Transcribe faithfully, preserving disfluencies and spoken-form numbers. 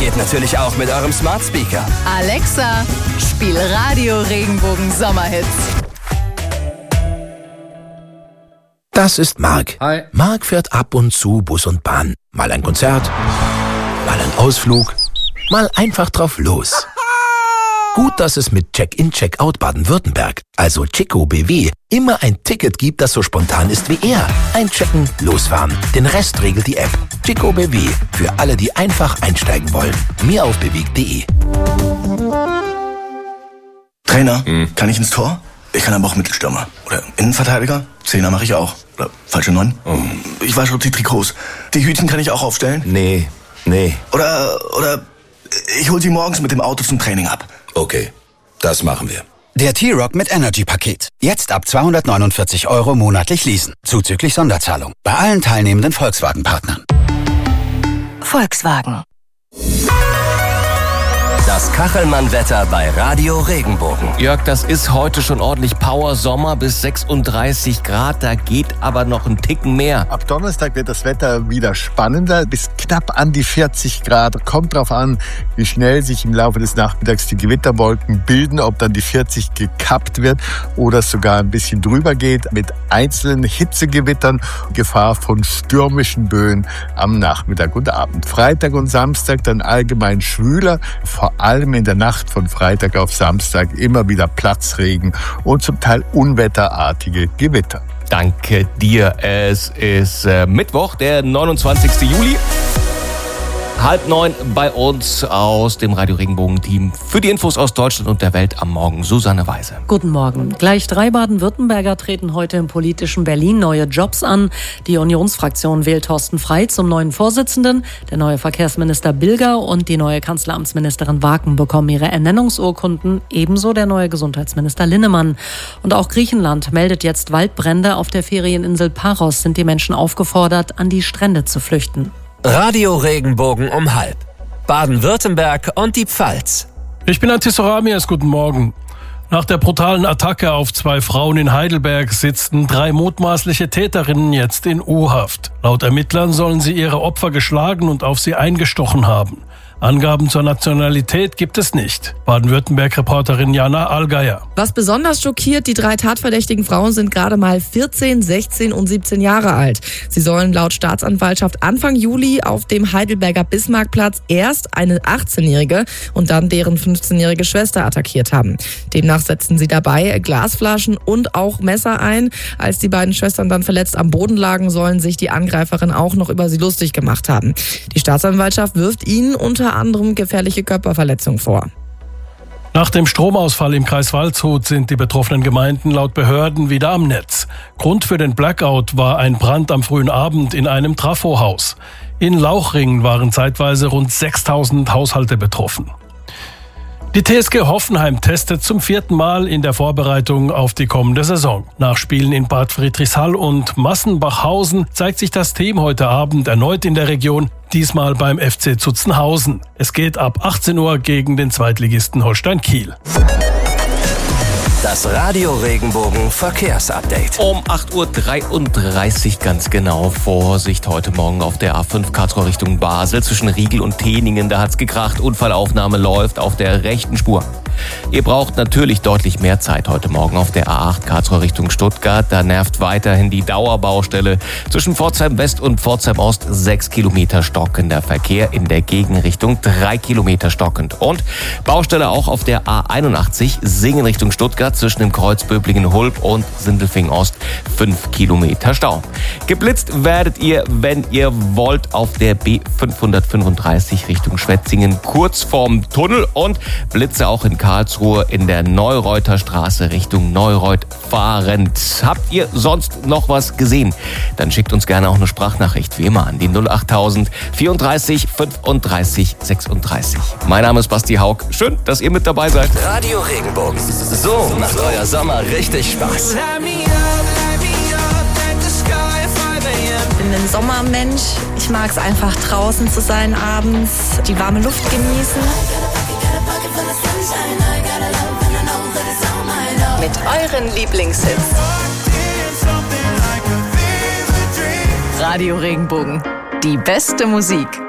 Geht natürlich auch mit eurem Smart Speaker. Alexa, spiel Radio Regenbogen Sommerhits. Das ist Marc. Hi. Marc fährt ab und zu Bus und Bahn. Mal ein Konzert, mal ein Ausflug, mal einfach drauf los. Gut, dass es mit Check-in, Check-out Baden-Württemberg, also Chico B W, immer ein Ticket gibt, das so spontan ist wie er. Einchecken, losfahren. Den Rest regelt die App. Chico B W, für alle, die einfach einsteigen wollen. Mehr auf bewegt punkt de. Trainer, hm. kann ich ins Tor? Ich kann aber auch Mittelstürmer. Oder Innenverteidiger? Zehner mache ich auch. Oder falsche Neun? Oh. Ich wasche die Trikots. Die Hütchen kann ich auch aufstellen? Nee, nee. Oder, oder ich hol sie morgens mit dem Auto zum Training ab. Okay, das machen wir. Der T-Rock mit Energy-Paket. Jetzt ab zweihundertneunundvierzig Euro monatlich leasen. Zuzüglich Sonderzahlung. Bei allen teilnehmenden Volkswagen-Partnern. Volkswagen. Das Kachelmann-Wetter bei Radio Regenbogen. Jörg, das ist heute schon ordentlich Power Sommer bis sechsunddreißig Grad. Da geht aber noch ein Ticken mehr. Ab Donnerstag wird das Wetter wieder spannender, bis knapp an die vierzig Grad. Kommt drauf an, wie schnell sich im Laufe des Nachmittags die Gewitterwolken bilden, ob dann die vierzig gekappt wird oder es sogar ein bisschen drüber geht mit einzelnen Hitzegewittern. Gefahr von stürmischen Böen am Nachmittag und Abend. Freitag und Samstag dann allgemein schwüler, vor allem in der Nacht von Freitag auf Samstag immer wieder Platzregen und zum Teil unwetterartige Gewitter. Danke dir. Es ist äh, Mittwoch, der neunundzwanzigsten Juli. Halb neun bei uns aus dem Radio Regenbogen-Team. Für die Infos aus Deutschland und der Welt am Morgen Susanne Weise. Guten Morgen. Gleich drei Baden-Württemberger treten heute im politischen Berlin neue Jobs an. Die Unionsfraktion wählt Thorsten Frey zum neuen Vorsitzenden. Der neue Verkehrsminister Bilger und die neue Kanzleramtsministerin Waken bekommen ihre Ernennungsurkunden. Ebenso der neue Gesundheitsminister Linnemann. Und auch Griechenland meldet jetzt Waldbrände. Auf der Ferieninsel Paros sind die Menschen aufgefordert, an die Strände zu flüchten. Radio Regenbogen um halb. Baden-Württemberg und die Pfalz. Ich bin Antisoramias, guten Morgen. Nach der brutalen Attacke auf zwei Frauen in Heidelberg sitzen drei mutmaßliche Täterinnen jetzt in U-Haft. Laut Ermittlern sollen sie ihre Opfer geschlagen und auf sie eingestochen haben. Angaben zur Nationalität gibt es nicht. Baden-Württemberg-Reporterin Jana Allgeier. Was besonders schockiert, die drei tatverdächtigen Frauen sind gerade mal vierzehn, sechzehn und siebzehn Jahre alt. Sie sollen laut Staatsanwaltschaft Anfang Juli auf dem Heidelberger Bismarckplatz erst eine achtzehnjährige und dann deren fünfzehnjährige Schwester attackiert haben. Demnach setzten sie dabei Glasflaschen und auch Messer ein. Als die beiden Schwestern dann verletzt am Boden lagen, sollen sich die Angreiferin auch noch über sie lustig gemacht haben. Die Staatsanwaltschaft wirft ihnen unter anderem gefährliche Körperverletzung vor. Nach dem Stromausfall im Kreis Waldshut sind die betroffenen Gemeinden laut Behörden wieder am Netz. Grund für den Blackout war ein Brand am frühen Abend in einem Trafohaus. In Lauchringen waren zeitweise rund sechstausend Haushalte betroffen. Die T S G Hoffenheim testet zum vierten Mal in der Vorbereitung auf die kommende Saison. Nach Spielen in Bad Friedrichshall und Massenbachhausen zeigt sich das Team heute Abend erneut in der Region, diesmal beim F C Zutzenhausen. Es geht ab achtzehn Uhr gegen den Zweitligisten Holstein Kiel. Das Radio Regenbogen Verkehrsupdate. Um acht Uhr dreiunddreißig ganz genau. Vorsicht heute Morgen auf der A fünf Karlsruhe Richtung Basel zwischen Riegel und Teningen. Da hat's gekracht. Unfallaufnahme läuft auf der rechten Spur. Ihr braucht natürlich deutlich mehr Zeit heute Morgen auf der A acht Karlsruhe Richtung Stuttgart. Da nervt weiterhin die Dauerbaustelle. Zwischen Pforzheim West und Pforzheim Ost sechs Kilometer stockender Verkehr. In der Gegenrichtung drei Kilometer stockend. Und Baustelle auch auf der A einundachtzig Singen Richtung Stuttgart zwischen dem Kreuz Böblingen-Hulb und Sindelfingen-Ost fünf Kilometer Stau. Geblitzt werdet ihr, wenn ihr wollt, auf der B fünfhundertfünfunddreißig Richtung Schwetzingen kurz vorm Tunnel und Blitze auch in Karlsruhe in der Neureuter Straße Richtung Neureuth fahrend. Habt ihr sonst noch was gesehen? Dann schickt uns gerne auch eine Sprachnachricht, wie immer, an die null achttausend vierunddreißig fünfunddreißig sechsunddreißig. Mein Name ist Basti Haug. Schön, dass ihr mit dabei seid. Radio Regenbogen. So macht euer Sommer richtig Spaß. Ich bin ein Sommermensch. Ich mag es einfach draußen zu sein abends, die warme Luft genießen. Mit euren Lieblingshits. Radio Regenbogen. Die beste Musik.